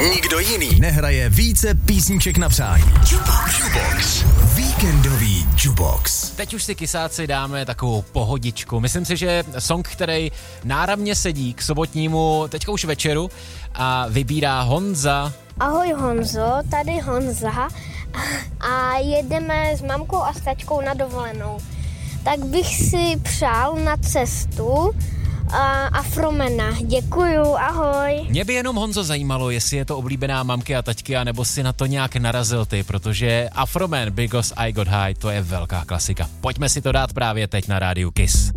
Nikdo jiný nehraje více písniček na přání. Jukebox. Víkendový Jukebox. Teď už si kysáci dáme takovou pohodičku. Myslím si, že song, který náramně sedí k sobotnímu teďka už večeru a vybírá Honza. Ahoj Honzo, tady Honza a jedeme s mamkou a s taťkou na dovolenou. Tak bych si přál na cestu Afromena. Děkuju, ahoj. Mě by jenom, Honzo, zajímalo, jestli je to oblíbená mamky a taťky, anebo si na to nějak narazil ty, protože Afroman, Because I Got High, to je velká klasika. Pojďme si to dát právě teď na rádiu Kiss.